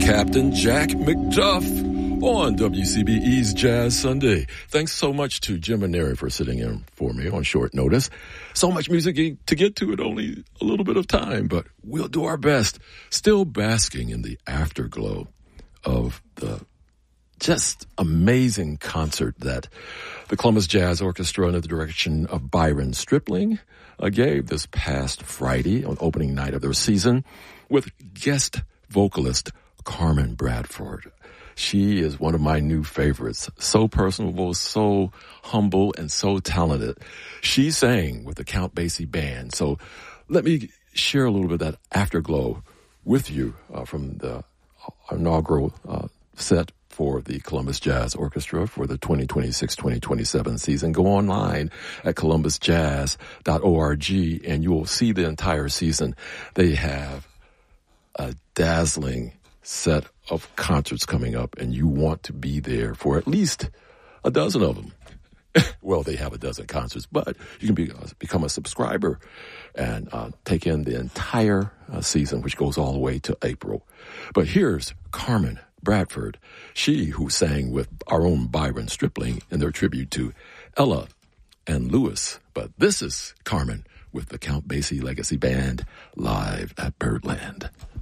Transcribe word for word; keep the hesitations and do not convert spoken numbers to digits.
Captain Jack McDuff on W C B E's Jazz Sunday. Thanks so much to Jim and Neri for sitting in for me on short notice. So much music to get to in only a little bit of time, but we'll do our best. Still basking in the afterglow of the just amazing concert that the Columbus Jazz Orchestra under the direction of Byron Stripling uh, gave this past Friday on opening night of their season with guest vocalist Carmen Bradford. She is one of my new favorites. So personable, so humble, and so talented. She sang with the Count Basie Band. So let me share a little bit of that afterglow with you uh, from the inaugural uh, set for the Columbus Jazz Orchestra for the twenty twenty-six twenty twenty-seven season. Go online at columbus jazz dot org and you will see the entire season. They have a dazzling set of concerts coming up, and you want to be there for at least a dozen of them. Well, they have a dozen concerts, but you can be, uh, become a subscriber and uh, take in the entire uh, season, which goes all the way to April. But here's Carmen Bradford, she who sang with our own Byron Stripling in their tribute to Ella and Lewis. But this is Carmen with the Count Basie Legacy Band live at Birdland.